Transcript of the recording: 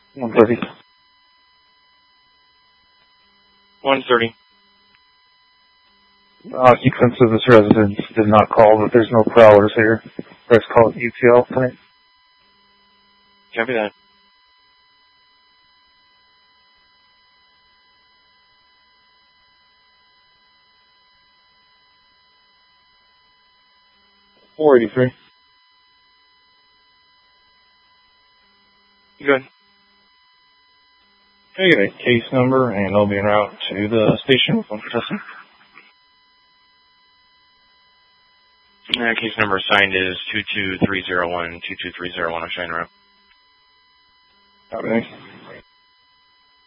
130. 130. Occupants of this residence did not call, but there's no prowlers here. Let's call it UTL tonight. Copy that. $483. Good. Can I get a case number, and I'll be en route to the station for testing. Case number assigned is 22301, 22301 on Shine Road. Copy, thanks.